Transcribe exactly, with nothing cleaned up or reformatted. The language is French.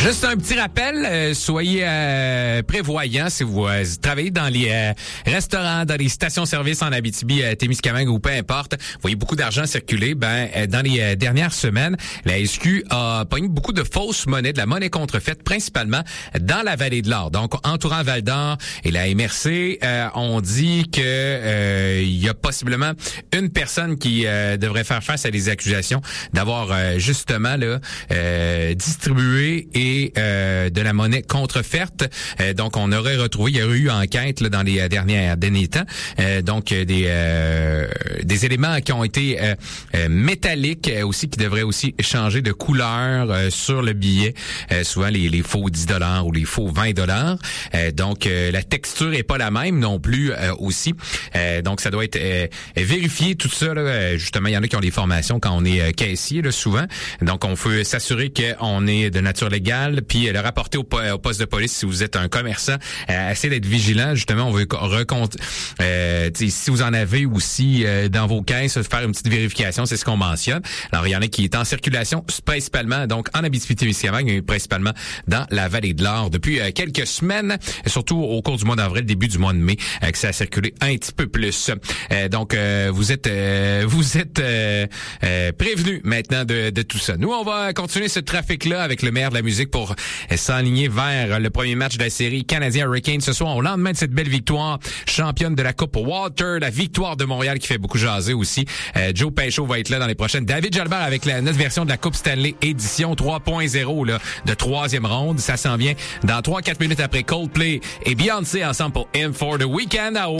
Juste un petit rappel, euh, soyez euh, prévoyants si vous euh, travaillez dans les euh, restaurants, dans les stations-service en Abitibi, euh, Témiscamingue ou peu importe. Vous voyez beaucoup d'argent circuler. Ben, euh, dans les euh, dernières semaines, la S Q a pogné beaucoup de fausses monnaies, de la monnaie contrefaite, principalement dans la vallée de l'Or. Donc, entourant Val-d'Or et la M R C, euh, on dit que euh, il y a possiblement une personne qui euh, devrait faire face à des accusations d'avoir euh, justement là euh, distribué et euh, de la monnaie contrefaite. Euh, donc, on aurait retrouvé, il y aurait eu enquête là, dans les dernières derniers temps. Euh, donc, euh, des euh, des éléments qui ont été euh, euh, métalliques euh, aussi, qui devraient aussi changer de couleur euh, sur le billet. Euh, souvent, les, les faux dix dollars ou les faux vingt dollars. Euh, donc, euh, la texture est pas la même non plus euh, aussi. Euh, donc, ça doit être euh, vérifié, tout ça. Là, justement, il y en a qui ont des formations quand on est euh, caissier, là, souvent. Donc, on veut s'assurer qu'on est de nature légale, puis le rapporter au, au poste de police si vous êtes un commerçant. Euh, essayez d'être vigilant. Justement, on veut recompte. Euh, si vous en avez aussi euh, dans vos caisses, faire une petite vérification, c'est ce qu'on mentionne. Alors, il y en a qui est en circulation, principalement donc en Abitibi-Témiscamingue, mais principalement dans la vallée de l'Or depuis euh, quelques semaines, surtout au cours du mois d'avril, début du mois de mai, euh, que ça a circulé un petit peu plus. Euh, donc, euh, vous êtes euh, vous êtes euh, euh, prévenus maintenant de, de tout ça. Nous, on va continuer ce trafic-là avec le maire de la musique pour s'enligner vers le premier match de la série Canadien Hurricane ce soir, au lendemain de cette belle victoire, championne de la Coupe Walter, la victoire de Montréal qui fait beaucoup jaser aussi. Euh, Joe Pinchot va être là dans les prochaines. David Jalbert avec la, notre version de la Coupe Stanley édition trois point zéro là, de troisième ronde. Ça s'en vient dans trois à quatre minutes après Coldplay et Beyoncé ensemble pour In for the Weekend.